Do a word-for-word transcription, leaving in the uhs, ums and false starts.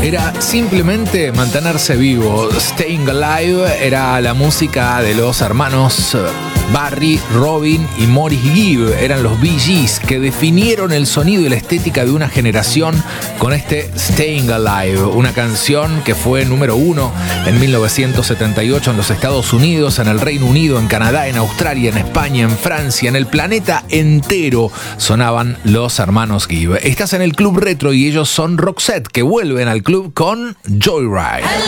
Era simplemente mantenerse vivo. Staying Alive era la música de los hermanos Barry, Robin y Maurice Gibb. Eran los Bee Gees que definieron el sonido y la estética de una generación con este Staying Alive, una canción que fue número uno en mil novecientos setenta y ocho en los Estados Unidos, en el Reino Unido, en Canadá, en Australia, en España, en Francia, en el planeta entero sonaban los hermanos Gibb. Estás en el Club Retro y ellos son Roxette, que vuelven al club con Joyride.